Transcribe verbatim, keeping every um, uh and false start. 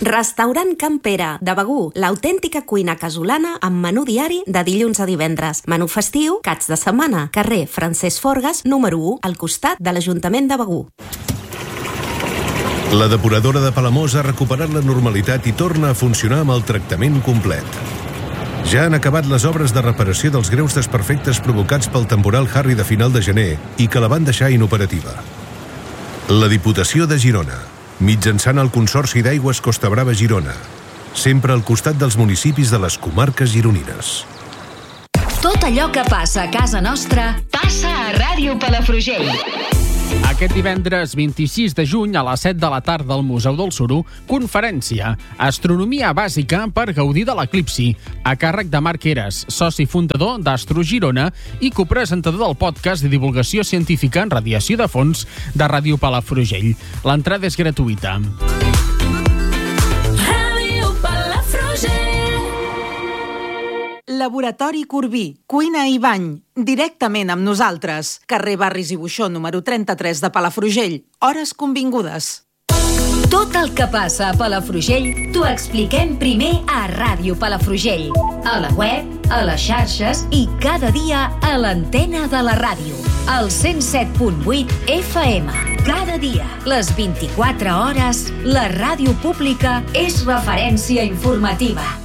Restaurant Can Pere, de Begur, l'autèntica cuina casolana amb menú diari de dilluns a divendres. Menú festiu, caps de setmana. Carrer Francesc Forgas, número u, al costat de l'Ajuntament de Begur. La depuradora de Palamós ha recuperat la normalitat i torna a funcionar amb el tractament complet. Ja han acabat les obres de reparació dels greus desperfectes provocats pel temporal Harry de final de gener i que la van deixar inoperativa. La Diputació de Girona, mitjançant el Consorci d'Aigües Costa Brava Girona, sempre al costat dels municipis de les comarques gironines. Tot allò que passa a casa nostra passa a Ràdio Palafrugell. Aquest divendres vint-i-sis de juny a les set de la tarda al Museu del Suro, conferència Astronomia bàsica per gaudir de l'eclipsi, a càrrec de Marc Heras, soci fundador d'Astro Girona i copresentador del podcast de divulgació científica en radiació de fons de Ràdio Palafrugell. L'entrada és gratuïta. Laboratori Corbí, cuina i bany, directament amb nosaltres. Carrer Barris i Buixó, número trenta-tres de Palafrugell. Hores convingudes. Tot el que passa a Palafrugell t'ho expliquem primer a Ràdio Palafrugell. A la web, a les xarxes i cada dia a l'antena de la ràdio. Al cent set punt vuit F M. Cada dia, les vint-i-quatre hores, la ràdio pública és referència informativa.